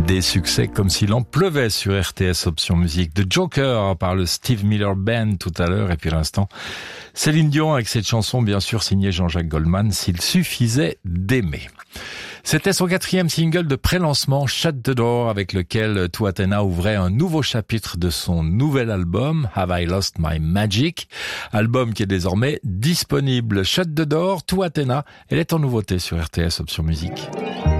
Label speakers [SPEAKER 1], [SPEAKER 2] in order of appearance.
[SPEAKER 1] Des succès comme s'il en pleuvait sur RTS Option Musique. The Joker par le Steve Miller Band tout à l'heure, et puis à l'instant Céline Dion avec cette chanson bien sûr signée Jean-Jacques Goldman, S'il suffisait d'aimer. C'était son 4e single de pré-lancement, Shut the Door, avec lequel Tuatena ouvrait un nouveau chapitre de son nouvel album, Have I Lost My Magic, album qui est désormais disponible. Shut the Door, Tuatena, elle est en nouveauté sur RTS Option Musique.